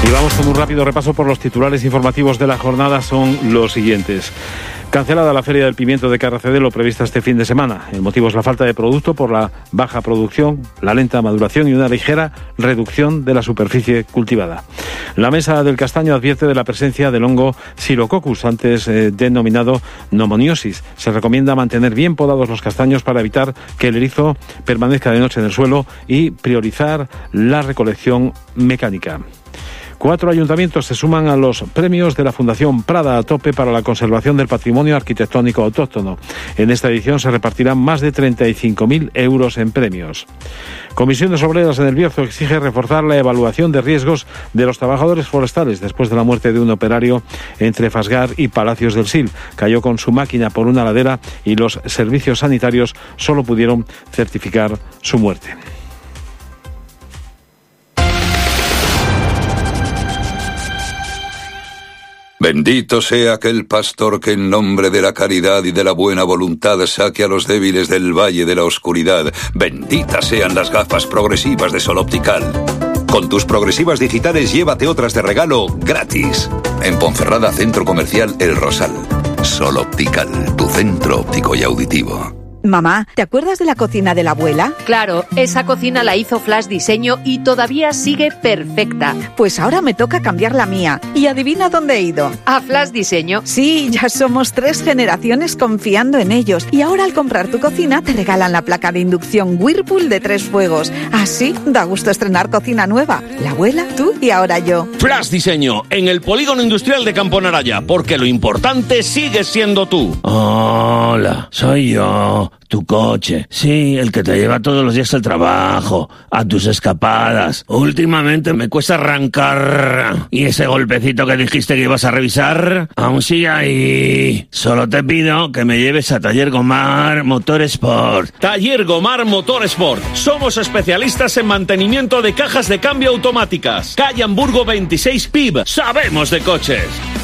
Y vamos con un rápido repaso por los titulares informativos de la jornada. Son los siguientes. Cancelada la Feria del Pimiento de Carracedelo prevista este fin de semana. El motivo es la falta de producto por la baja producción, la lenta maduración y una ligera reducción de la superficie cultivada. La Mesa del Castaño advierte de la presencia del hongo Xylococcus, antes denominado pneumoniasis. Se recomienda mantener bien podados los castaños para evitar que el erizo permanezca de noche en el suelo y priorizar la recolección mecánica. 4 ayuntamientos se suman a los premios de la Fundación Prada a tope para la conservación del patrimonio arquitectónico autóctono. En esta edición se repartirán más de 35.000 euros en premios. Comisiones Obreras en El Bierzo exige reforzar la evaluación de riesgos de los trabajadores forestales después de la muerte de un operario entre Fasgar y Palacios del Sil. Cayó con su máquina por una ladera y los servicios sanitarios solo pudieron certificar su muerte. Bendito sea aquel pastor que en nombre de la caridad y de la buena voluntad saque a los débiles del valle de la oscuridad. Benditas sean las gafas progresivas de Sol Optical. Con tus progresivas digitales llévate otras de regalo gratis. En Ponferrada, Centro Comercial El Rosal. Sol Optical, tu centro óptico y auditivo. Mamá, ¿te acuerdas de la cocina de la abuela? Claro, esa cocina la hizo Flash Diseño y todavía sigue perfecta. Pues ahora me toca cambiar la mía. ¿Y adivina dónde he ido? ¿A Flash Diseño? Sí, ya somos 3 generaciones confiando en ellos. Y ahora al comprar tu cocina te regalan la placa de inducción Whirlpool de 3 fuegos. Así da gusto estrenar cocina nueva. La abuela, tú y ahora yo. Flash Diseño, en el Polígono Industrial de Campo Naraya, porque lo importante sigue siendo tú. Hola, soy yo. Tu coche, sí, el que te lleva todos los días al trabajo, a tus escapadas. Últimamente me cuesta arrancar. ¿Y ese golpecito que dijiste que ibas a revisar? Aún sigue ahí. Solo te pido que me lleves a Taller Gomar Motorsport. Taller Gomar Motorsport. Somos especialistas en mantenimiento de cajas de cambio automáticas. Calle Hamburgo 26 PIB. Sabemos de coches.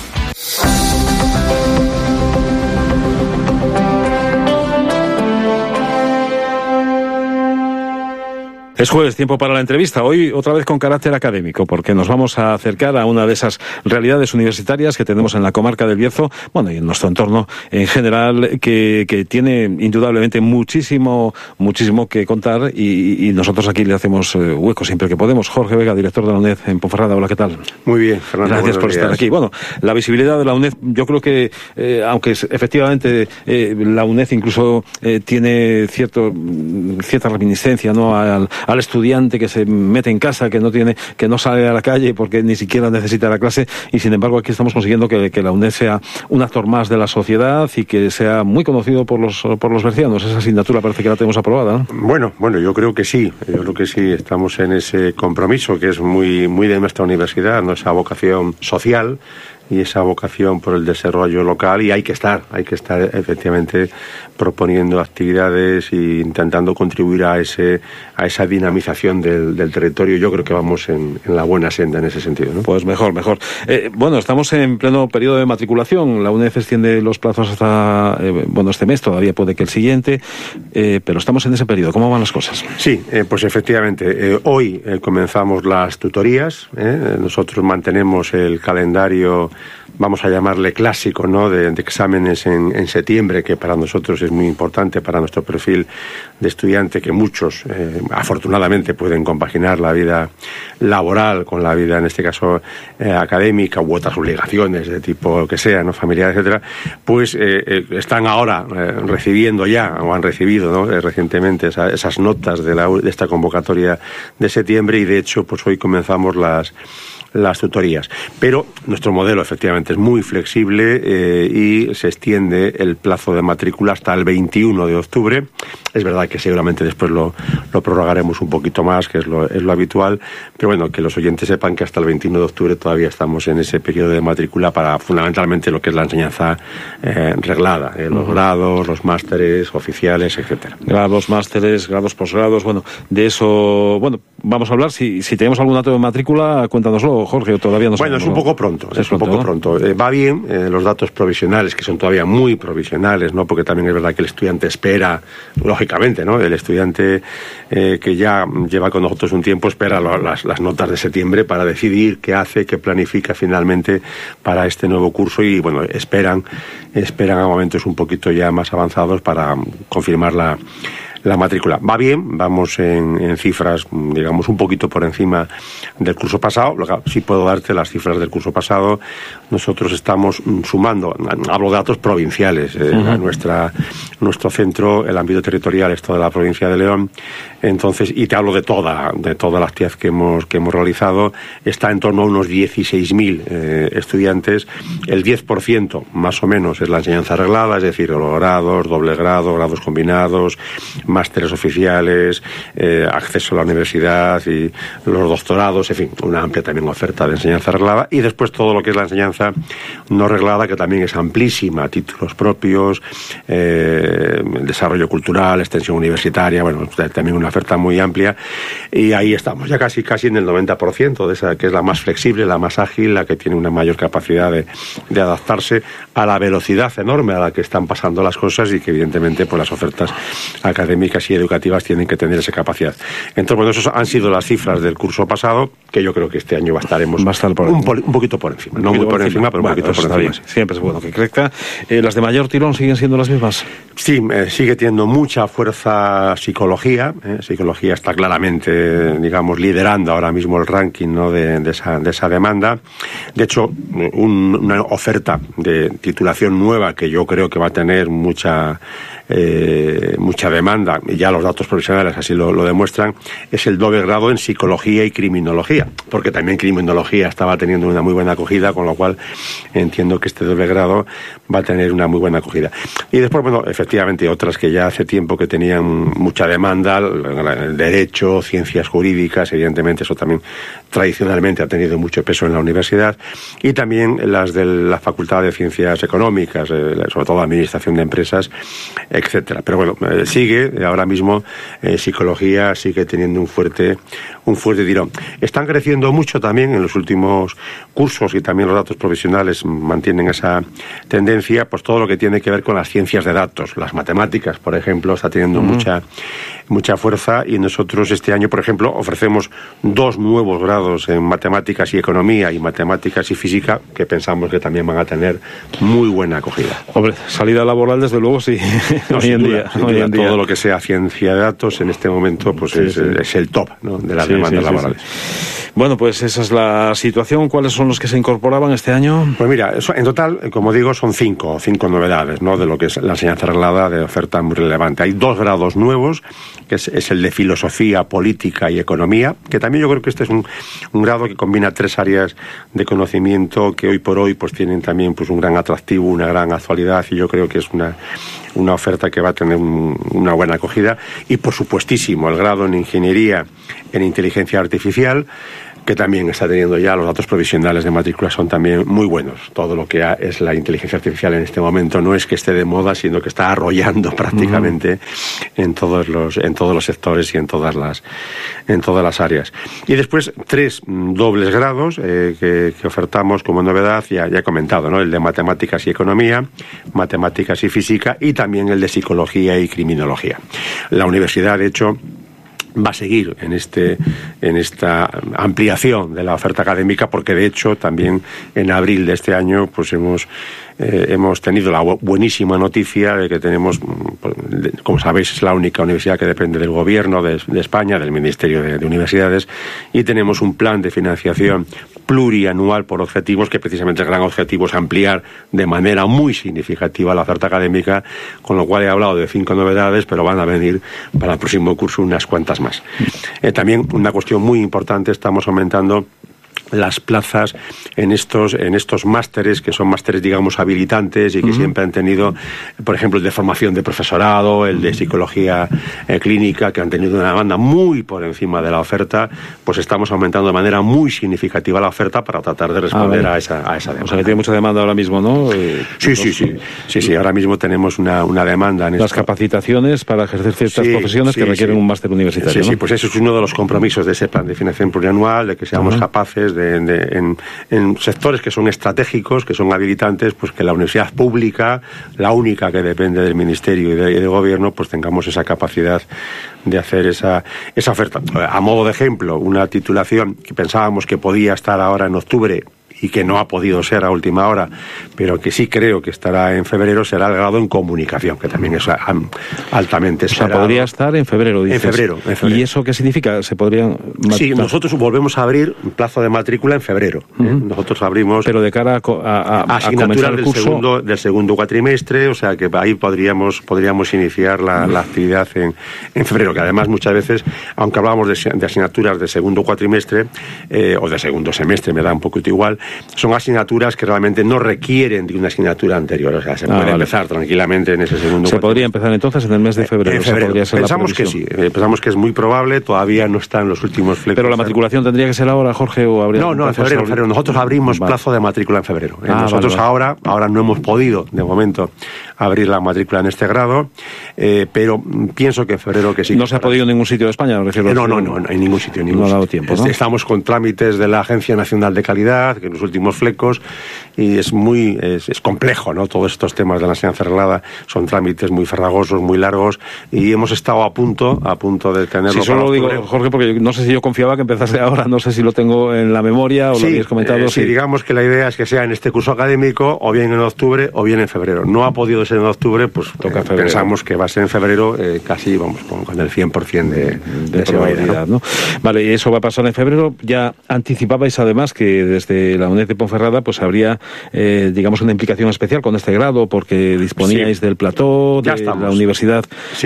Es jueves, tiempo para la entrevista. Hoy otra vez con carácter académico, porque nos vamos a acercar a una de esas realidades universitarias que tenemos en la comarca del Bierzo, bueno, y en nuestro entorno en general, que tiene indudablemente muchísimo que contar, y nosotros aquí le hacemos hueco siempre que podemos. Jorge Vega, director de la UNED en Ponferrada. Hola, ¿qué tal? Muy bien, Fernando. Gracias por estar aquí. Bueno, la visibilidad de la UNED, yo creo que, aunque efectivamente la UNED incluso tiene cierta reminiscencia, ¿no?, al estudiante que se mete en casa, que no sale a la calle porque ni siquiera necesita la clase, y sin embargo aquí estamos consiguiendo que la UNED sea un actor más de la sociedad y que sea muy conocido por los bercianos. Esa asignatura parece que la tenemos aprobada, ¿no? Bueno, yo creo que sí, estamos en ese compromiso que es muy de nuestra universidad, ¿no?, esa vocación social y esa vocación por el desarrollo local, y hay que estar efectivamente proponiendo actividades e intentando contribuir a esa dinamización del territorio. Yo creo que vamos en la buena senda en ese sentido, ¿no? Pues mejor. Bueno, estamos en pleno periodo de matriculación. La UNED extiende los plazos hasta este mes, todavía puede que el siguiente, pero estamos en ese periodo. ¿Cómo van las cosas? Sí, pues efectivamente, hoy comenzamos las tutorías. Nosotros mantenemos el calendario, vamos a llamarle clásico, ¿no?, de exámenes en septiembre, que para nosotros es muy importante para nuestro perfil de estudiante, que muchos afortunadamente pueden compaginar la vida laboral con la vida, en este caso académica, u otras obligaciones de tipo que sea, ¿no?, familiar, etcétera. Pues están ahora recibiendo ya, o han recibido, ¿no?, recientemente esas notas de esta convocatoria de septiembre, y de hecho pues hoy comenzamos las tutorías. Pero nuestro modelo efectivamente es muy flexible y se extiende el plazo de matrícula hasta el 21 de octubre. Es verdad que seguramente después lo prorrogaremos un poquito más, que es lo habitual, pero bueno, que los oyentes sepan que hasta el 21 de octubre todavía estamos en ese periodo de matrícula para fundamentalmente lo que es la enseñanza reglada, los grados, los másteres oficiales, etcétera. Grados, másteres, grados, posgrados, bueno, de eso, vamos a hablar. Si tenemos algún dato de matrícula, cuéntanoslo, Jorge, o todavía no? Bueno, es un poco pronto, pronto. Va bien, los datos provisionales, que son todavía muy provisionales, ¿no? Porque también es verdad que el estudiante espera, lógicamente, ¿no? El estudiante que ya lleva con nosotros un tiempo espera las notas de septiembre para decidir qué hace, qué planifica finalmente para este nuevo curso y, bueno, esperan a momentos un poquito ya más avanzados para confirmar la matrícula. Va bien, vamos en cifras, digamos, un poquito por encima del curso pasado. Sí puedo darte las cifras del curso pasado. Nosotros estamos sumando, hablo de datos provinciales, nuestro centro, el ámbito territorial es toda la provincia de León. Entonces, y te hablo de toda la actividad que hemos realizado, está en torno a unos 16.000 estudiantes. El 10% más o menos es la enseñanza reglada, es decir, los grados, doble grado, grados combinados, másteres oficiales, acceso a la universidad y los doctorados, en fin, una amplia también oferta de enseñanza reglada, y después todo lo que es la enseñanza no reglada, que también es amplísima, títulos propios, desarrollo cultural, extensión universitaria, bueno, también una oferta muy amplia, y ahí estamos ya casi en el 90% de esa, que es la más flexible, la más ágil, la que tiene una mayor capacidad de adaptarse a la velocidad enorme a la que están pasando las cosas y que evidentemente pues las ofertas académicas y educativas tienen que tener esa capacidad. Entonces, bueno, esas han sido las cifras del curso pasado, que yo creo que este año estaremos un poquito por encima. No muy por encima, pero un poquito por encima. Sí. Siempre es bueno que crezca. ¿Las de mayor tirón siguen siendo las mismas? Sí, sigue teniendo mucha fuerza psicología. Psicología está claramente, digamos, liderando ahora mismo el ranking, ¿no? de esa demanda. De hecho, una oferta de titulación nueva que yo creo que va a tener mucha demanda, y ya los datos profesionales así lo demuestran, es el doble grado en psicología y criminología, porque también criminología estaba teniendo una muy buena acogida, con lo cual entiendo que este doble grado va a tener una muy buena acogida. Y después, bueno, efectivamente otras que ya hace tiempo que tenían mucha demanda, el derecho, ciencias jurídicas, evidentemente eso también tradicionalmente ha tenido mucho peso en la universidad, y también las de la Facultad de Ciencias Económicas, sobre todo administración de empresas, etcétera. Pero bueno, sigue ahora mismo psicología sigue teniendo un fuerte tirón. Están creciendo mucho también en los últimos cursos, y también los datos profesionales mantienen esa tendencia, pues todo lo que tiene que ver con las ciencias de datos. Las matemáticas, por ejemplo, está teniendo mucha fuerza, y nosotros este año, por ejemplo, ofrecemos 2 nuevos grados en matemáticas y economía y matemáticas y física, que pensamos que también van a tener muy buena acogida. Hombre, salida laboral desde luego sí. Hoy en día todo lo que sea ciencia de datos en este momento pues es el top, ¿no? de las demandas laborales. Sí. Bueno, pues esa es la situación. ¿Cuáles son los que se incorporaban este año? Pues mira, en total, como digo, son 5 novedades, ¿no? De lo que es la enseñanza reglada, de oferta muy relevante. Hay 2 grados nuevos, que es el de filosofía, política y economía, que también yo creo que este es un grado que combina 3 áreas de conocimiento que hoy por hoy pues tienen también pues un gran atractivo, una gran actualidad, y yo creo que es una oferta que va a tener una buena acogida. Y por supuestísimo el grado en ingeniería en inteligencia artificial, que también está teniendo ya los datos provisionales de matrícula, son también muy buenos. Todo lo que es la inteligencia artificial en este momento no es que esté de moda, sino que está arrollando prácticamente en todos los sectores y en todas las áreas. Y después 3 dobles grados que ofertamos como novedad, ya he comentado, ¿no? El de matemáticas y economía, matemáticas y física, y también el de psicología y criminología. La universidad, de hecho, va a seguir en esta ampliación de la oferta académica, porque de hecho también en abril de este año pues hemos tenido la buenísima noticia de que tenemos, como sabéis, es la única universidad que depende del gobierno de España, del Ministerio de Universidades, y tenemos un plan de financiación plurianual por objetivos, que precisamente el gran objetivo es ampliar de manera muy significativa la oferta académica, con lo cual he hablado de 5 novedades, pero van a venir para el próximo curso unas cuantas más. También una cuestión muy importante, estamos aumentando las plazas en estos másteres, que son másteres, digamos, habilitantes, y que siempre han tenido, por ejemplo, el de formación de profesorado, el de psicología clínica, que han tenido una demanda muy por encima de la oferta. Pues estamos aumentando de manera muy significativa la oferta para tratar de responder a esa demanda. O sea, que tiene mucha demanda ahora mismo, ¿no? Sí, ahora mismo tenemos una demanda en las capacitaciones para ejercer ciertas profesiones que requieren un máster universitario, ¿no? Sí, pues eso es uno de los compromisos de ese plan de financiación plurianual, de que seamos capaces en sectores que son estratégicos, que son habilitantes, pues que la universidad pública, la única que depende del Ministerio y del Gobierno, pues tengamos esa capacidad de hacer esa oferta. A modo de ejemplo, una titulación que pensábamos que podía estar ahora en octubre y que no ha podido ser a última hora, pero que sí creo que estará en febrero, será el grado en comunicación, que también es altamente esperado. O sea, podría estar en febrero, dices. En febrero. ¿Y eso qué significa? ¿Se podrían matricular? Sí, nosotros volvemos a abrir plazo de matrícula en febrero. Nosotros abrimos... Pero de cara a asignaturas el curso... del segundo cuatrimestre, o sea que ahí podríamos iniciar la actividad en febrero, que además muchas veces, aunque hablábamos de asignaturas de segundo cuatrimestre, o de segundo semestre, me da un poquito igual, son asignaturas que realmente no requieren de una asignatura anterior, o sea, se puede empezar tranquilamente en ese segundo. ¿Se podría empezar entonces en el mes de febrero? En febrero. Pensamos que sí, pensamos que es muy probable, todavía no están los últimos flecos. ¿Pero la matriculación tendría que ser ahora, Jorge, o habría...? No, en febrero. Nosotros abrimos plazo de matrícula en febrero. Nosotros ahora no hemos podido, de momento, abrir la matrícula en este grado, pero pienso que en febrero que sí. ¿No se ha podido en ningún sitio de España? No, en ningún sitio. No ha dado tiempo, ¿no? Estamos con trámites de la Agencia Nacional de Calidad, que los últimos flecos, y es complejo, ¿no? Todos estos temas de la enseñanza reglada son trámites muy farragosos, muy largos, y hemos estado a punto de tenerlo. Sí, solo lo digo, Jorge, porque no sé si yo confiaba que empezase ahora, no sé si lo tengo en la memoria o lo habéis comentado. Sí, digamos que la idea es que sea en este curso académico, o bien en octubre, o bien en febrero. No ha podido ser en octubre, pues toca febrero. Pensamos que va a ser en febrero, casi, vamos, con el 100% de probabilidad, ¿no? Vale, y eso va a pasar en febrero. Ya anticipabais además que desde la UNED de Ponferrada pues habría, digamos, una implicación especial con este grado, porque disponíais del plató, de la universidad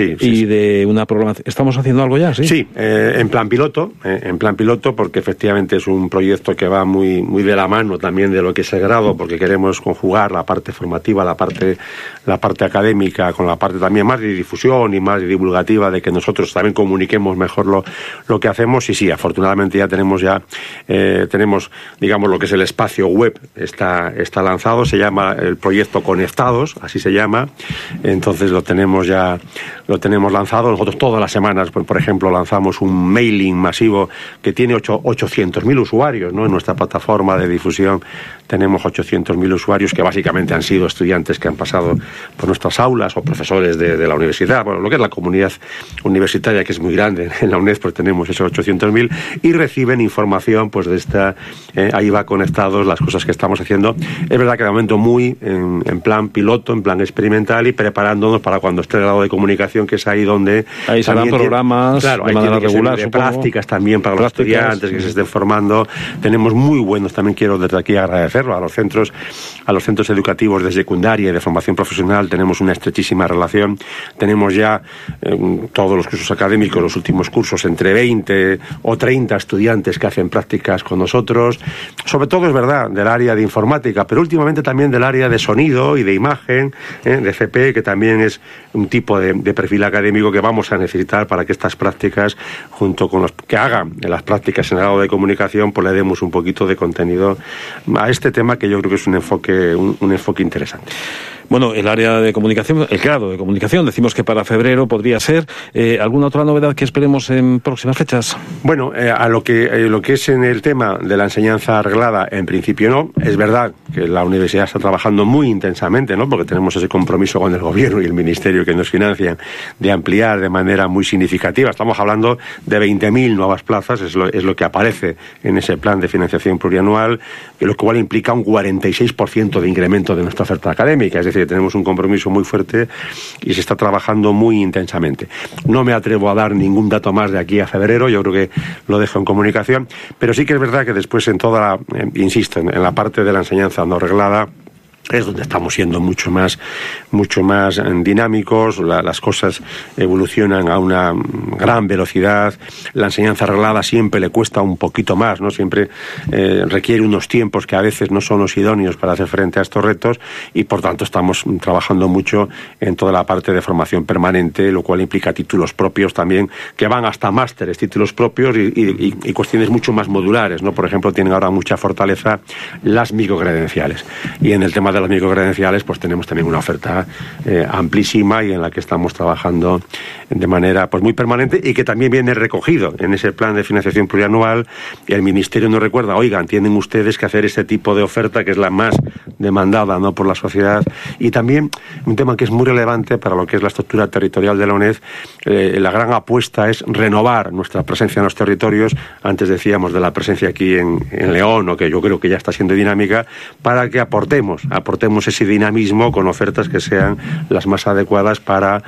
de una programación. ¿Estamos haciendo algo ya? Sí, en plan piloto, porque efectivamente es un proyecto que va muy, muy de la mano también de lo que es el grado, porque queremos conjugar la parte formativa, la parte académica, con la parte también más de difusión y más divulgativa, de que nosotros también comuniquemos mejor lo que hacemos. Y sí, afortunadamente ya tenemos digamos, lo que es el espacio web está lanzado, se llama el proyecto Conectados, así se llama. Entonces lo tenemos lanzado. Nosotros todas las semanas, por ejemplo, lanzamos un mailing masivo que tiene 800.000 usuarios, ¿no? En nuestra plataforma de difusión tenemos 800.000 usuarios que básicamente han sido estudiantes que han pasado por nuestras aulas o profesores de la universidad. Bueno, lo que es la comunidad universitaria, que es muy grande en la UNED, pues tenemos esos 800.000 y reciben información pues de esta, ahí va Conectados, las cosas que estamos haciendo. Es verdad que de momento muy en plan piloto, en plan experimental, y preparándonos para cuando esté el grado de comunicación, que es ahí donde... Ahí serán programas de manera regular, de prácticas también para los estudiantes que se estén formando. Tenemos muy buenos, también quiero desde aquí agradecerlo a los centros educativos de secundaria y de formación profesional. Tenemos una estrechísima relación. Tenemos ya todos los cursos académicos, los últimos cursos, entre 20 o 30 estudiantes que hacen prácticas con nosotros. Sobre todo, es verdad, del área de informática, pero últimamente también del área de sonido y de imagen, de FP, que también es un tipo de perfil académico que vamos a necesitar para que estas prácticas, junto con los que hagan las prácticas en el grado de comunicación, pues le demos un poquito de contenido a este tema, que yo creo que es un enfoque interesante. Bueno, el área de comunicación, el grado de comunicación, decimos que para febrero podría ser. ¿Alguna otra novedad que esperemos en próximas fechas? Bueno, a lo que es en el tema de la enseñanza reglada, en principio no. Es verdad que la universidad está trabajando muy intensamente, ¿no? Porque tenemos ese compromiso con el gobierno y el ministerio que nos financian de ampliar de manera muy significativa. Estamos hablando de 20.000 nuevas plazas, es lo que aparece en ese plan de financiación plurianual, lo cual implica un 46% de incremento de nuestra oferta académica. Es decir, tenemos un compromiso muy fuerte y se está trabajando muy intensamente. No me atrevo a dar ningún dato más de aquí a febrero, yo creo que lo dejo en comunicación, pero sí que es verdad que después insisto, en la parte de la enseñanza no reglada, es donde estamos siendo mucho más dinámicos. Las cosas evolucionan a una gran velocidad. La enseñanza reglada siempre le cuesta un poquito más, ¿no? Siempre requiere unos tiempos que a veces no son los idóneos para hacer frente a estos retos, y por tanto estamos trabajando mucho en toda la parte de formación permanente, lo cual implica títulos propios también, que van hasta másteres, títulos propios y cuestiones mucho más modulares, ¿no? Por ejemplo, tienen ahora mucha fortaleza las microcredenciales, y en el tema tema de las microcredenciales, pues tenemos también una oferta amplísima y en la que estamos trabajando de manera pues muy permanente y que también viene recogido en ese plan de financiación plurianual. El Ministerio nos recuerda, oigan, tienen ustedes que hacer este tipo de oferta que es la más demandada, ¿no?, por la sociedad. Y también un tema que es muy relevante para lo que es la estructura territorial de la UNED, la gran apuesta es renovar nuestra presencia en los territorios. Antes decíamos de la presencia aquí en León, o que yo creo que ya está siendo dinámica, para que aportemos ese dinamismo con ofertas que sean las más adecuadas para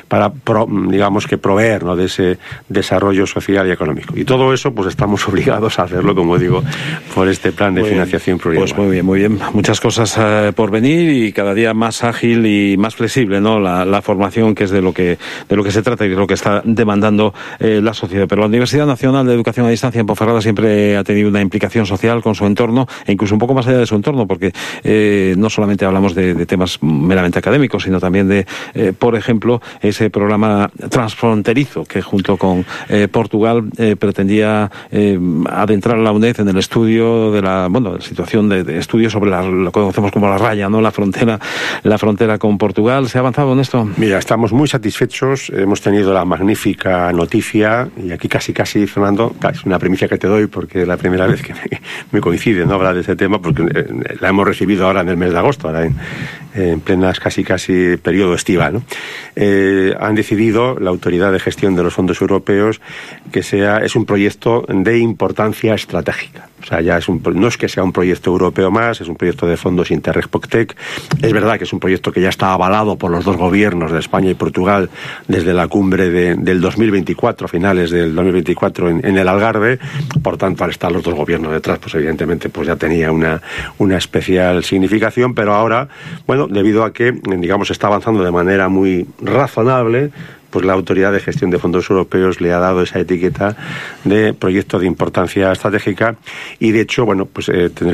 digamos que proveer, ¿no?, de ese desarrollo social y económico. Y todo eso pues estamos obligados a hacerlo, como digo, por este plan de financiación plurianual. Pues muy bien. Muchas cosas por venir y cada día más ágil y más flexible, ¿no?, la formación, que es de lo que se trata y de lo que está demandando la sociedad. Pero la Universidad Nacional de Educación a Distancia en Ponferrada siempre ha tenido una implicación social con su entorno, e incluso un poco más allá de su entorno, porque no solamente hablamos de temas meramente académicos, sino también de, por ejemplo, ese programa transfronterizo que junto con Portugal pretendía adentrar a la UNED en el estudio de la situación de estudio sobre lo que conocemos como la raya, ¿no?, la frontera con Portugal. ¿Se ha avanzado en esto? Mira, estamos muy satisfechos. Hemos tenido la magnífica noticia, y aquí casi, Fernando, es una primicia que te doy porque es la primera vez que me coincide, ¿no?, hablar de ese tema, porque la hemos recibido ahora en el mes de agosto, ahora en plenas casi periodo estival, ¿no? Han decidido la Autoridad de Gestión de los Fondos Europeos que es un proyecto de importancia estratégica. O sea, ya no es que sea un proyecto europeo más, es un proyecto de fondos Interreg-POCTEC. Es verdad que es un proyecto que ya está avalado por los dos gobiernos de España y Portugal desde la cumbre del 2024, finales del 2024 en el Algarve. Por tanto, al estar los dos gobiernos detrás, pues evidentemente pues ya tenía una especial significación, pero ahora, bueno, debido a que, digamos, está avanzando de manera muy razonable, pues la Autoridad de Gestión de Fondos Europeos le ha dado esa etiqueta de proyecto de importancia estratégica. Y de hecho, bueno, pues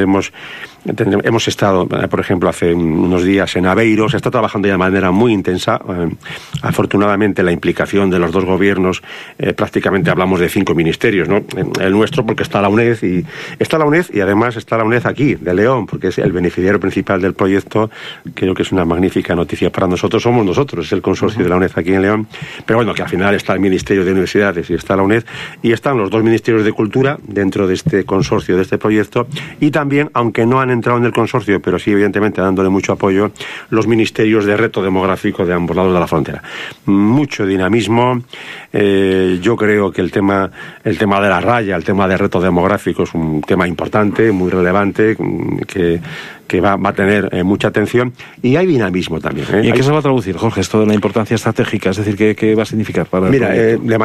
hemos estado, por ejemplo, hace unos días en Aveiro. Se está trabajando ya de manera muy intensa. Afortunadamente, la implicación de los dos gobiernos, prácticamente hablamos de 5 ministerios, ¿no? El nuestro, porque está la UNED, y además está la UNED aquí, de León, porque es el beneficiario principal del proyecto. Creo que es una magnífica noticia para nosotros. Somos nosotros, es el consorcio de la UNED aquí en León. Pero bueno, que al final está el Ministerio de Universidades y está la UNED, y están los dos ministerios de Cultura dentro de este consorcio, de este proyecto, y también, aunque no han entrado en el consorcio, pero sí evidentemente dándole mucho apoyo, los ministerios de reto demográfico de ambos lados de la frontera. Mucho dinamismo. Yo creo que el tema de la raya, el tema de reto demográfico es un tema importante, muy relevante, que va a tener mucha atención, y hay dinamismo también. ¿Y en qué se va a traducir, Jorge, esto de la importancia estratégica? Es decir, ¿qué va a significar para Mira, de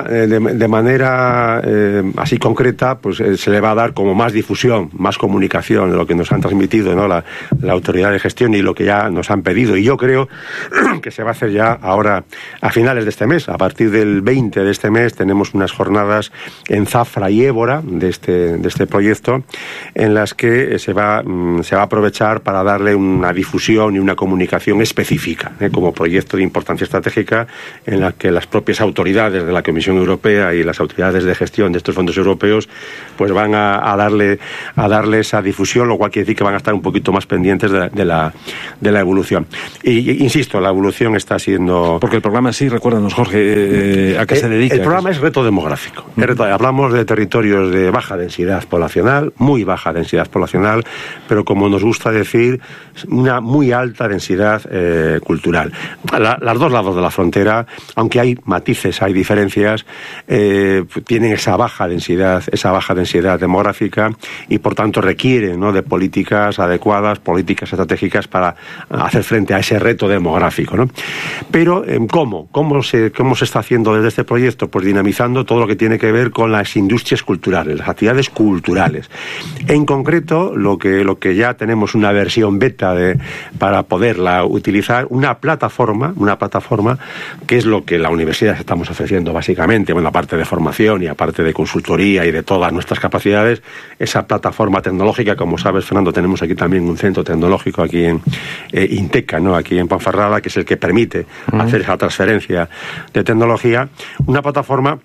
manera así concreta, pues se le va a dar como más difusión, más comunicación de lo que nos han transmitido, ¿no?, la Autoridad de Gestión, y lo que ya nos han pedido. Y yo creo que se va a hacer ya ahora a finales de este mes. A partir del 20 de este mes tenemos unas jornadas en Zafra y Évora de este proyecto, en las que se va a aprovechar para darle una difusión y una comunicación específica, como proyecto de importancia estratégica, en la que las propias autoridades de la Comisión Europea y las autoridades de gestión de estos fondos europeos pues van a darle esa difusión, lo cual quiere decir que van a estar un poquito más pendientes de la evolución. Y insisto, la evolución está siendo... Porque el programa sí, recuérdanos, Jorge, ¿a qué se dedica? El programa es reto demográfico. Hablamos de territorios de baja densidad poblacional, muy baja densidad poblacional, pero como nos gusta decir, una muy alta densidad cultural. Los dos lados de la frontera, aunque hay matices, hay diferencias, tienen esa baja densidad demográfica, y por tanto requieren, ¿no?, de políticas adecuadas, políticas estratégicas para hacer frente a ese reto demográfico, ¿no? Pero ¿cómo se está haciendo desde este proyecto? Pues dinamizando todo lo que tiene que ver con las industrias culturales, las actividades culturales. En concreto, lo que ya tenemos una versión beta para poderla utilizar, una plataforma que es lo que la universidad estamos ofreciendo básicamente, bueno, aparte de formación y aparte de consultoría y de todas nuestras capacidades, esa plataforma tecnológica. Como sabes, Fernando, tenemos aquí también un centro tecnológico aquí en Inteca, ¿no?, aquí en Ponferrada, que es el que permite hacer esa transferencia de tecnología. Una plataforma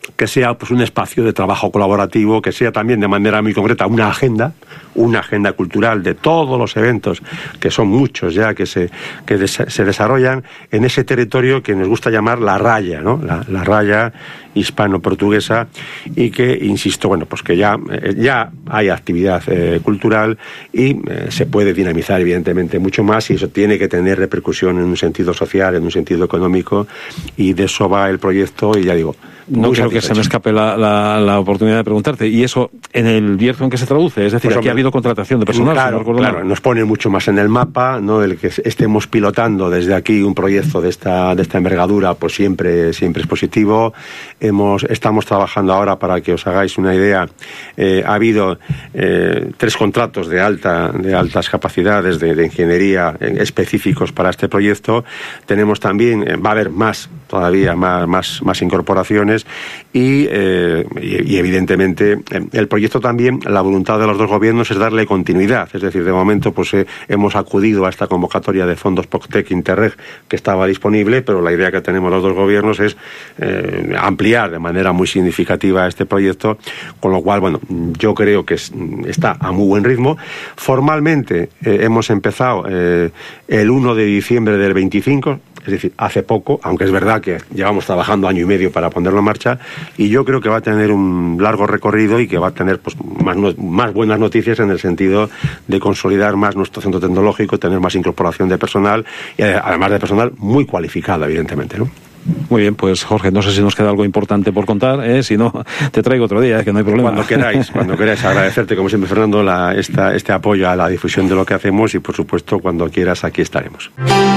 que sea pues un espacio de trabajo colaborativo, que sea también de manera muy concreta una agenda cultural de todos los eventos, que son muchos ya, que se desarrollan en ese territorio que nos gusta llamar la raya, ¿no? La raya hispano-portuguesa, y que, insisto, bueno, pues que ya hay actividad cultural y se puede dinamizar evidentemente mucho más, y eso tiene que tener repercusión en un sentido social, en un sentido económico, y de eso va el proyecto. Y ya digo, no quiero que se me escape la oportunidad de preguntarte, ¿y eso en el Bierzo en qué se traduce? Es decir, pues, aquí ha habido contratación de personal. Claro, nos pone mucho más en el mapa, ¿no? El que estemos pilotando desde aquí un proyecto de esta envergadura, pues siempre es positivo. Estamos trabajando ahora, para que os hagáis una idea, ha habido 3 contratos de altas capacidades de ingeniería específicos para este proyecto. Tenemos también, va a haber todavía más incorporaciones, y evidentemente el proyecto también, la voluntad de los dos gobiernos es darle continuidad. Es decir, de momento pues hemos acudido a esta convocatoria de fondos POCTEC Interreg que estaba disponible, pero la idea que tenemos los dos gobiernos es ampliar de manera muy significativa este proyecto, con lo cual, bueno, yo creo que está a muy buen ritmo. Formalmente hemos empezado el 1 de diciembre del 25, es decir, hace poco, aunque es verdad que llevamos trabajando año y medio para ponerlo en marcha, y yo creo que va a tener un largo recorrido y que va a tener pues más buenas noticias, en el sentido de consolidar más nuestro centro tecnológico, tener más incorporación de personal, y además de personal muy cualificado, evidentemente, ¿no? Muy bien, pues Jorge, no sé si nos queda algo importante por contar, si no, te traigo otro día, que no hay problema. Cuando queráis, agradecerte como siempre, Fernando, este apoyo a la difusión de lo que hacemos, y por supuesto, cuando quieras, aquí estaremos.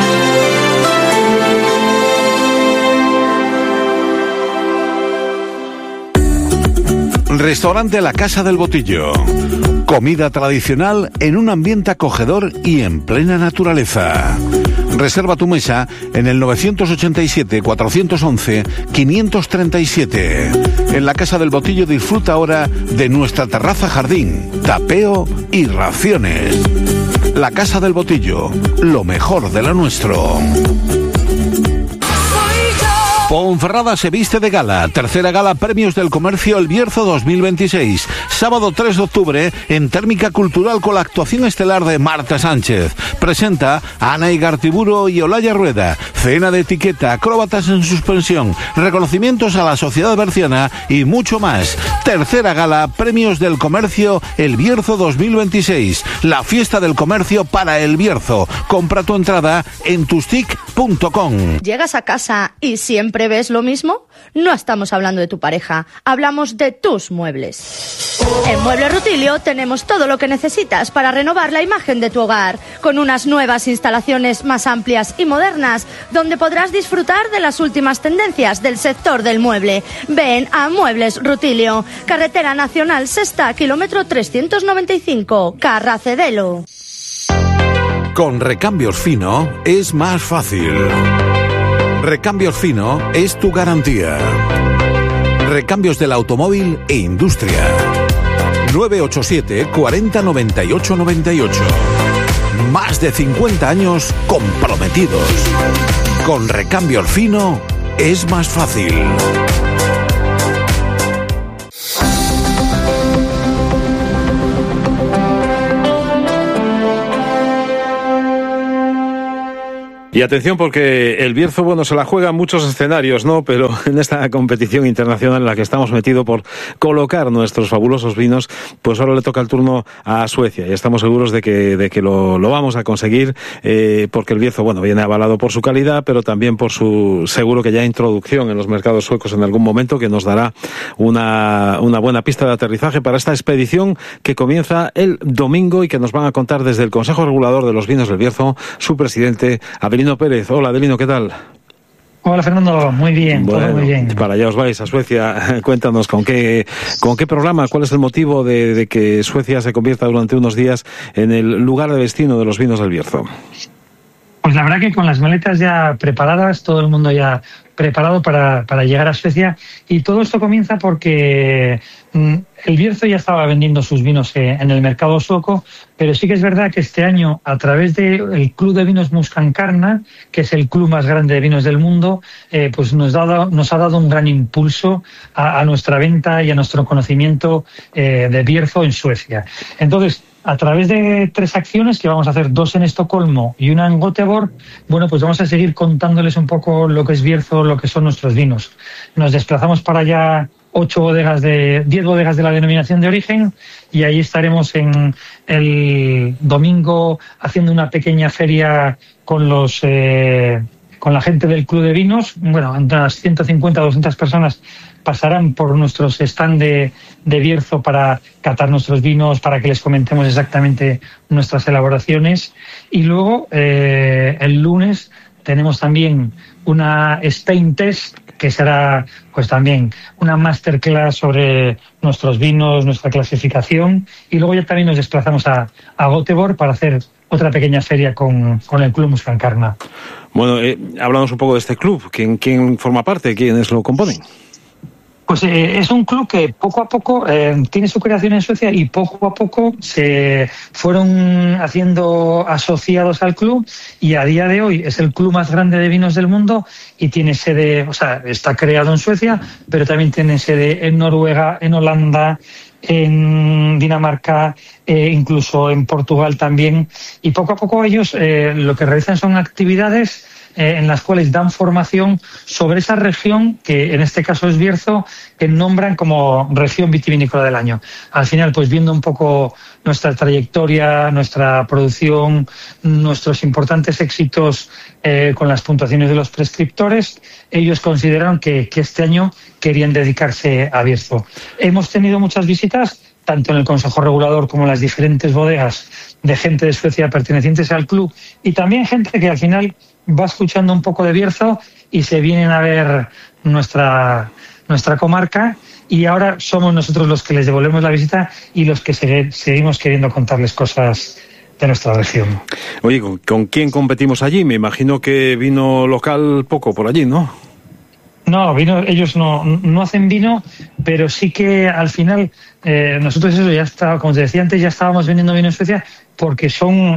Restaurante La Casa del Botillo. Comida tradicional en un ambiente acogedor y en plena naturaleza. Reserva tu mesa en el 987-411-537. En La Casa del Botillo disfruta ahora de nuestra terraza jardín, tapeo y raciones. La Casa del Botillo, lo mejor de lo nuestro. Ponferrada se viste de gala. Tercera gala Premios del Comercio El Bierzo 2026. Sábado 3 de octubre en Térmica Cultural, con la actuación estelar de Marta Sánchez. Presenta a Ana Igartiburu y Olaya Rueda. Cena de etiqueta, acróbatas en suspensión, reconocimientos a la sociedad berciana y mucho más. Tercera gala Premios del Comercio El Bierzo 2026. La fiesta del comercio para El Bierzo. Compra tu entrada en tustic.com. ¿Llegas a casa y siempre ves lo mismo? No estamos hablando de tu pareja, hablamos de tus muebles. En Muebles Rutilio tenemos todo lo que necesitas para renovar la imagen de tu hogar, con unas nuevas instalaciones más amplias y modernas, donde podrás disfrutar de las últimas tendencias del sector del mueble. Ven a Muebles Rutilio, Carretera Nacional Sexta, kilómetro 395, Carracedelo. Con Recambios Fino es más fácil. Recambios Fino es tu garantía. Recambios del automóvil e industria. 987 40 98 98. Más de 50 años comprometidos. Con Recambios Fino es más fácil. Y atención, porque el Bierzo, bueno, se la juega en muchos escenarios, ¿no? Pero en esta competición internacional en la que estamos metidos por colocar nuestros fabulosos vinos, pues ahora le toca el turno a Suecia. Y estamos seguros de que lo vamos a conseguir, porque el Bierzo, bueno, viene avalado por su calidad, pero también por su seguro que ya introducción en los mercados suecos en algún momento, que nos dará una buena pista de aterrizaje para esta expedición que comienza el domingo y que nos van a contar desde el Consejo Regulador de los Vinos del Bierzo su presidente, Adelino Pérez. Hola, Adelino, ¿qué tal? Hola, Fernando, muy bien, bueno, todo muy bien. Para allá os vais, a Suecia. Cuéntanos con qué programa, cuál es el motivo de que Suecia se convierta durante unos días en el lugar de destino de los vinos del Bierzo. Pues la verdad que con las maletas ya preparadas, todo el mundo ya preparado para llegar a Suecia, y todo esto comienza porque el Bierzo ya estaba vendiendo sus vinos en el mercado sueco, pero sí que es verdad que este año, a través del Club de Vinos Muscancarna, que es el club más grande de vinos del mundo, pues nos ha dado un gran impulso a nuestra venta y a nuestro conocimiento de Bierzo en Suecia. Entonces, a través de 3 acciones, que vamos a hacer 2 en Estocolmo y 1 en Göteborg, bueno, pues vamos a seguir contándoles un poco lo que es Bierzo, lo que son nuestros vinos. Nos desplazamos para allá 10 bodegas de la denominación de origen, y ahí estaremos en el domingo haciendo una pequeña feria con la gente del Club de Vinos. Bueno, entre unas 150 o 200 personas pasarán por nuestros stand de Bierzo para catar nuestros vinos, para que les comentemos exactamente nuestras elaboraciones. Y luego, el lunes, tenemos también una Spain Test, que será pues también una masterclass sobre nuestros vinos, nuestra clasificación, y luego ya también nos desplazamos a Göteborg para hacer otra pequeña feria con el Club Muscancarna. Bueno, hablamos un poco de este club. ¿Quién forma parte? ¿Quiénes lo componen? Pues es un club que poco a poco tiene su creación en Suecia, y poco a poco se fueron haciendo asociados al club, y a día de hoy es el club más grande de vinos del mundo y tiene sede, o sea, está creado en Suecia, pero también tiene sede en Noruega, en Holanda, en Dinamarca, incluso en Portugal también. Y poco a poco ellos lo que realizan son actividades en las cuales dan formación sobre esa región, que en este caso es Bierzo, que nombran como región vitivinícola del año. Al final, pues viendo un poco nuestra trayectoria, nuestra producción, nuestros importantes éxitos con las puntuaciones de los prescriptores, ellos consideraron que este año querían dedicarse a Bierzo. Hemos tenido muchas visitas, tanto en el Consejo Regulador como en las diferentes bodegas, de gente de Suecia pertenecientes al club, y también gente que al final va escuchando un poco de Bierzo y se vienen a ver nuestra comarca, y ahora somos nosotros los que les devolvemos la visita y los que seguimos queriendo contarles cosas de nuestra región. Oye, ¿con quién competimos allí? Me imagino que vino local poco por allí, ¿no? No, ellos no hacen vino, pero sí que al final nosotros como te decía antes, ya estábamos vendiendo vino en Suecia, porque son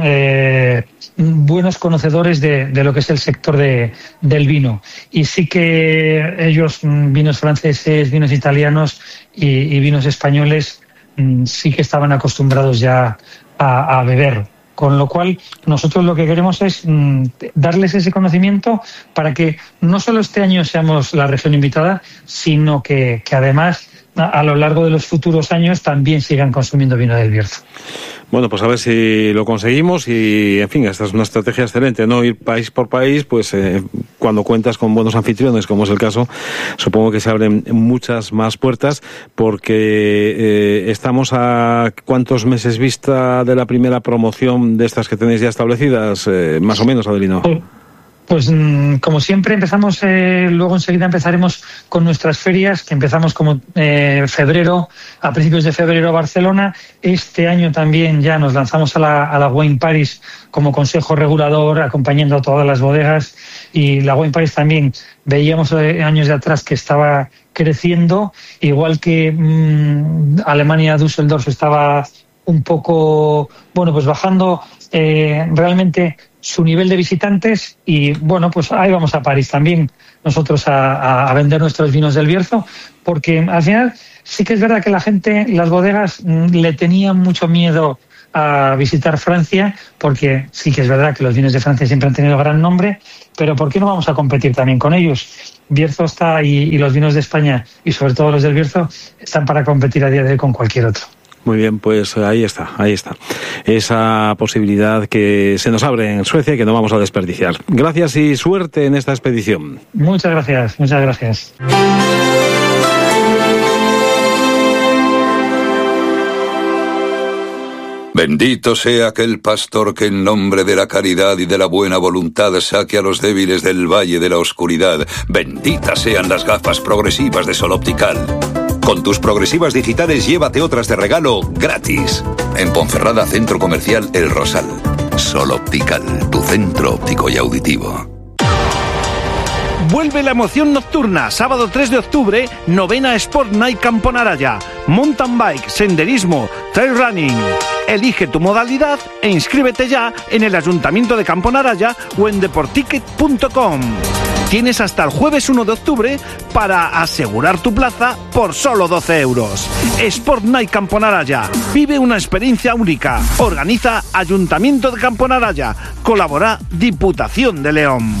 buenos conocedores de lo que es el sector del vino. Y sí que ellos, vinos franceses, vinos italianos y vinos españoles, sí que estaban acostumbrados ya a beber. Con lo cual, nosotros lo que queremos es darles ese conocimiento para que no solo este año seamos la región invitada, sino que además a lo largo de los futuros años también sigan consumiendo vino del Bierzo. Bueno, pues a ver si lo conseguimos, y en fin, esta es una estrategia excelente, ¿no? Ir país por país, pues cuando cuentas con buenos anfitriones, como es el caso, supongo que se abren muchas más puertas, porque estamos a ¿cuántos meses vista de la primera promoción de estas que tenéis ya establecidas? Más o menos, Adelino. Pues como siempre empezamos, luego enseguida empezaremos con nuestras ferias, que empezamos como febrero, a principios de febrero, Barcelona. Este año también ya nos lanzamos a la Wine Paris como consejo regulador, acompañando a todas las bodegas, y la Wine Paris también veíamos años de atrás que estaba creciendo, igual que Alemania, Düsseldorf estaba un poco, pues bajando realmente su nivel de visitantes, y pues ahí vamos a París también nosotros a vender nuestros vinos del Bierzo, porque al final sí que es verdad que la gente, las bodegas, le tenían mucho miedo a visitar Francia, porque sí que es verdad que los vinos de Francia siempre han tenido gran nombre, pero ¿por qué no vamos a competir también con ellos? Bierzo está, y los vinos de España, y sobre todo los del Bierzo, están para competir a día de hoy con cualquier otro. Muy bien, pues ahí está. Esa posibilidad que se nos abre en Suecia y que no vamos a desperdiciar. Gracias y suerte en esta expedición. Muchas gracias. Bendito sea aquel pastor que en nombre de la caridad y de la buena voluntad saque a los débiles del valle de la oscuridad. Benditas sean las gafas progresivas de Sol Optical. Con tus progresivas digitales llévate otras de regalo gratis. En Ponferrada, Centro Comercial El Rosal. Sol Optical, tu centro óptico y auditivo. Vuelve la emoción nocturna, sábado 3 de octubre, novena Sport Night Campo Naraya. mountain bike, senderismo, trail running. Elige tu modalidad e inscríbete ya en el Ayuntamiento de Camponaraya o en deporticket.com. Tienes hasta el jueves 1 de octubre para asegurar tu plaza por solo 12 euros. Sport Night Camponaraya. Vive una experiencia única. Organiza Ayuntamiento de Camponaraya. Colabora Diputación de León.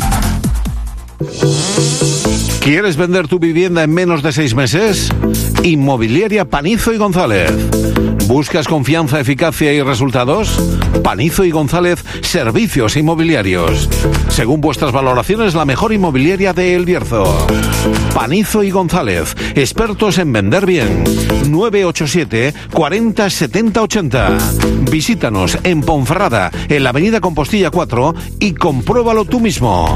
¿Quieres vender tu vivienda en menos de 6 meses? Inmobiliaria Panizo y González. ¿Buscas confianza, eficacia y resultados? Panizo y González, servicios inmobiliarios. Según vuestras valoraciones, la mejor inmobiliaria de El Bierzo. Panizo y González, expertos en vender bien. 987 40 70 80. Visítanos en Ponferrada, en la avenida Compostilla 4 y compruébalo tú mismo.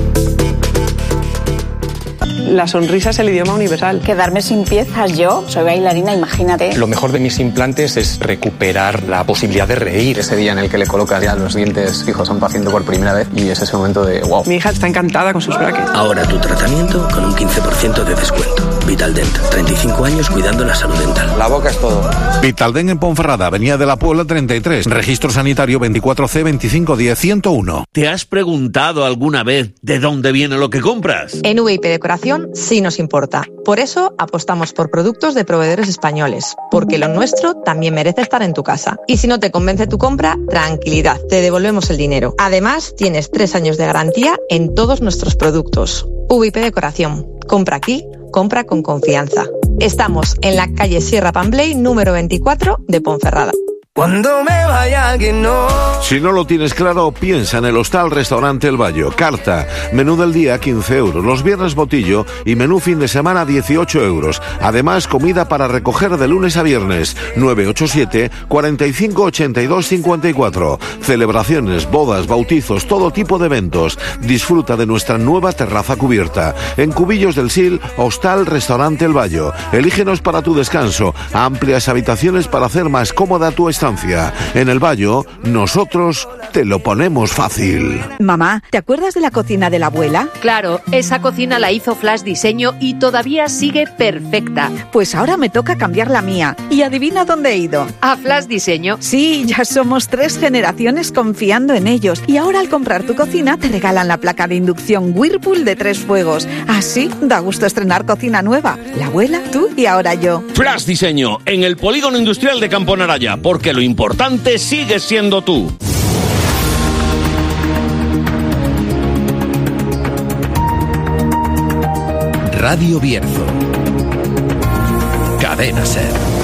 La sonrisa es el idioma universal. Quedarme sin piezas, yo soy bailarina, imagínate. Lo mejor de mis implantes es recuperar la posibilidad de reír. Ese día en el que le colocas ya los dientes fijos a un paciente por primera vez y es ese momento de wow. Mi hija está encantada con sus brackets. Ahora tu tratamiento con un 15% de descuento. Vitaldent, 35 años cuidando la salud dental. La boca es todo. Vitaldent en Ponferrada, Avenida de la Puebla 33. Registro sanitario 24C 2510 101. ¿Te has preguntado alguna vez de dónde viene lo que compras? En VIP Decoración sí nos importa. Por eso apostamos por productos de proveedores españoles, porque lo nuestro también merece estar en tu casa. Y si no te convence tu compra, tranquilidad, te devolvemos el dinero. Además, tienes 3 años de garantía en todos nuestros productos. VIP Decoración. Compra aquí, compra con confianza. Estamos en la calle Sierra Pambley, número 24 de Ponferrada. Cuando me vaya que no. Si no lo tienes claro, piensa en el Hostal Restaurante El Bayo. Carta, menú del día 15 euros, los viernes botillo y menú fin de semana 18 euros. Además, comida para recoger de lunes a viernes. 987 45 82 54. Celebraciones, bodas, bautizos, todo tipo de eventos. Disfruta de nuestra nueva terraza cubierta. En Cubillos del Sil, Hostal Restaurante El Bayo. Elígenos para tu descanso. Amplias habitaciones para hacer más cómoda tu estancia. En El Bayo, nosotros te lo ponemos fácil. Mamá, ¿te acuerdas de la cocina de la abuela? Claro, esa cocina la hizo Flash Diseño y todavía sigue perfecta. Pues ahora me toca cambiar la mía. ¿Y adivina dónde he ido? ¿A Flash Diseño? Sí, ya somos 3 generaciones confiando en ellos. Y ahora al comprar tu cocina te regalan la placa de inducción Whirlpool de 3 fuegos. Así da gusto estrenar cocina nueva. La abuela, tú y ahora yo. Flash Diseño, en el Polígono Industrial de Camponaraya, porque lo importante sigue siendo tú. Radio Bierzo. Cadena SER.